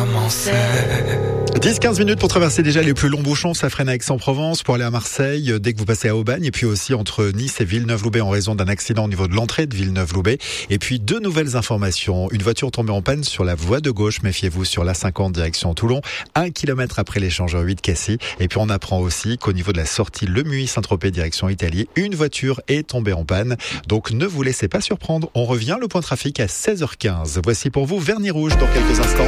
commencer. 10-15 minutes pour traverser déjà les plus longs bouchons. Ça freine à Aix-en-Provence pour aller à Marseille dès que vous passez à Aubagne. Et puis aussi entre Nice et Villeneuve-Loubet en raison d'un accident au niveau de l'entrée de Villeneuve-Loubet. Et puis deux nouvelles informations. Une voiture tombée en panne sur la voie de gauche. Méfiez-vous sur l'A50 direction Toulon. 1 kilomètre après l'échangeur 8 Cassis. Et puis on apprend aussi qu'au niveau de la sortie Le Muy-Saint-Tropez direction Italie, une voiture est tombée en panne. Donc ne vous laissez pas surprendre. On revient le point trafic à 16h15. Voici pour vous Vernis Rouge dans quelques instants.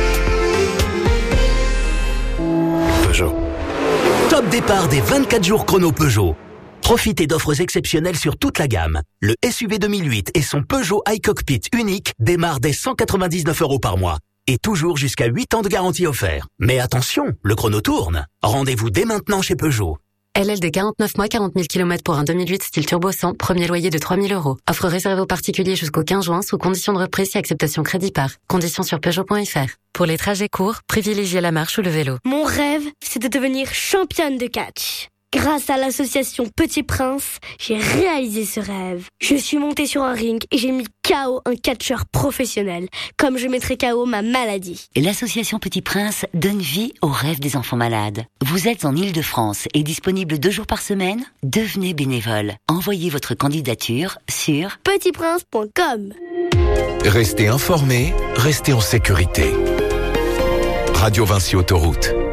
Peugeot. Top départ des 24 jours chrono Peugeot. Profitez d'offres exceptionnelles sur toute la gamme. Le SUV 2008 et son Peugeot iCockpit unique démarrent dès 199 € par mois. Et toujours jusqu'à 8 ans de garantie offert. Mais attention, le chrono tourne. Rendez-vous dès maintenant chez Peugeot. LLD 49 mois, 40 000 km pour un 2008 style turbo 100, premier loyer de 3 000 €. Offre réservée aux particuliers jusqu'au 15 juin sous condition de reprise et acceptation crédit par. Conditions sur Peugeot.fr. Pour les trajets courts, privilégiez la marche ou le vélo. Mon rêve, c'est de devenir championne de catch. Grâce à l'association Petit Prince, j'ai réalisé ce rêve. Je suis montée sur un ring et j'ai mis KO un catcheur professionnel, comme je mettrai KO ma maladie. L'association Petit Prince donne vie aux rêves des enfants malades. Vous êtes en Île-de-France et disponible 2 jours par semaine? Devenez bénévole. Envoyez votre candidature sur petitprince.com. Restez informés, restez en sécurité. Radio Vinci Autoroute.